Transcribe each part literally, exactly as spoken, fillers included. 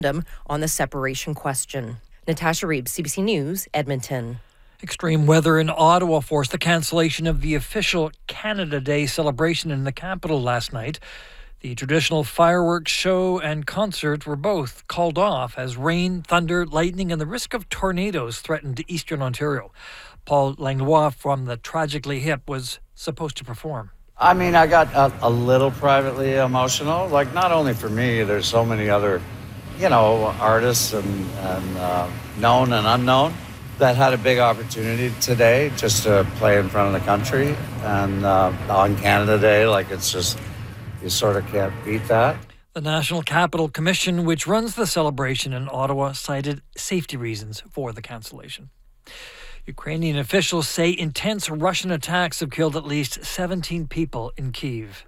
on the separation question. Natasha Reeb, C B C News, Edmonton. Extreme weather in Ottawa forced the cancellation of the official Canada Day celebration in the capital last night. The traditional fireworks show and concert were both called off as rain, thunder, lightning, and the risk of tornadoes threatened eastern Ontario. Paul Langlois from the Tragically Hip was supposed to perform. I mean, I got a, a little privately emotional. Like, not only for me, there's so many other, you know, artists and, and uh, known and unknown that had a big opportunity today just to play in front of the country. And uh, on Canada Day, like, it's just... you sort of can't beat that. The National Capital Commission, which runs the celebration in Ottawa, cited safety reasons for the cancellation. Ukrainian officials say intense Russian attacks have killed at least seventeen people in Kyiv.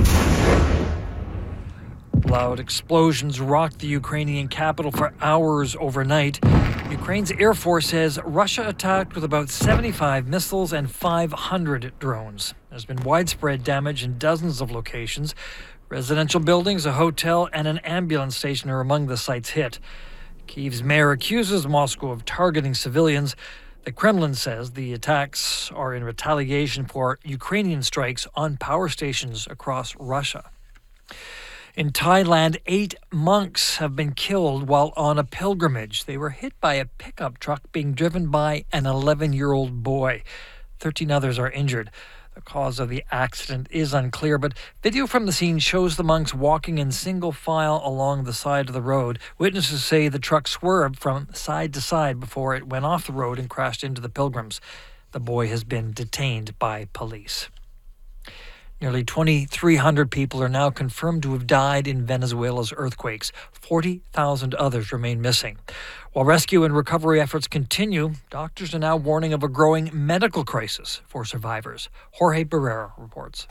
Loud explosions rocked the Ukrainian capital for hours overnight. Ukraine's Air Force says Russia attacked with about seventy-five missiles and five hundred drones. There's been widespread damage in dozens of locations. Residential buildings, a hotel, and an ambulance station are among the sites hit. Kyiv's mayor accuses Moscow of targeting civilians. The Kremlin says the attacks are in retaliation for Ukrainian strikes on power stations across Russia. In Thailand, eight monks have been killed while on a pilgrimage. They were hit by a pickup truck being driven by an eleven-year-old boy. Thirteen others are injured. The cause of the accident is unclear, but video from the scene shows the monks walking in single file along the side of the road. Witnesses say the truck swerved from side to side before it went off the road and crashed into the pilgrims. The boy has been detained by police. Nearly twenty-three hundred people are now confirmed to have died in Venezuela's earthquakes. forty thousand others remain missing. While rescue and recovery efforts continue, doctors are now warning of a growing medical crisis for survivors. Jorge Barrera reports.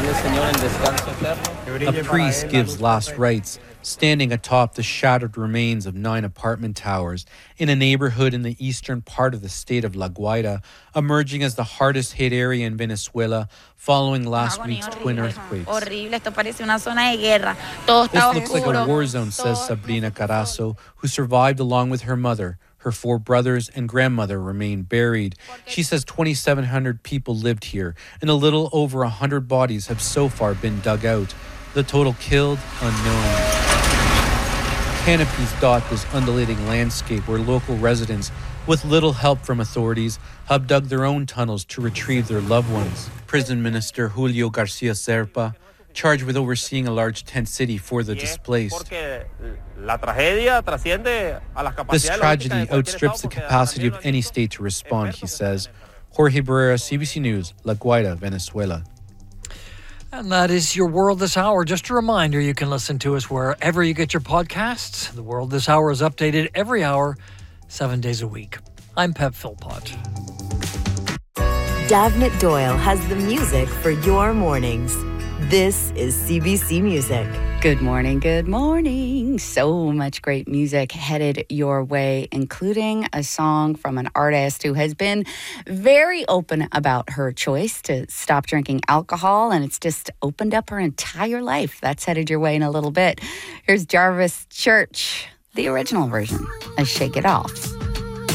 A priest gives last rites, standing atop the shattered remains of nine apartment towers in a neighborhood in the eastern part of the state of La Guaira, emerging as the hardest hit area in Venezuela following last week's twin earthquakes. This looks like a war zone, says Sabrina Carazo, who survived along with her mother. Her four brothers and grandmother remain buried. She says twenty-seven hundred people lived here, and a little over one hundred bodies have so far been dug out. The total killed, unknown. Canopies dot this undulating landscape where local residents, with little help from authorities, have dug their own tunnels to retrieve their loved ones. Prison Minister Julio Garcia Serpa, charged with overseeing a large tent city for the displaced. This tragedy outstrips the capacity of any state to respond, he says. Jorge Barrera, C B C News, La Guaira, Venezuela. And that is your World This Hour. Just a reminder, you can listen to us wherever you get your podcasts. The World This Hour is updated every hour, seven days a week. I'm Pep Philpott. Davnit Doyle has the music for your mornings. This is C B C Music. Good morning, good morning. So much great music headed your way, including a song from an artist who has been very open about her choice to stop drinking alcohol, and it's just opened up her entire life. That's headed your way in a little bit. Here's Jarvis Church, the original version of Shake It Off.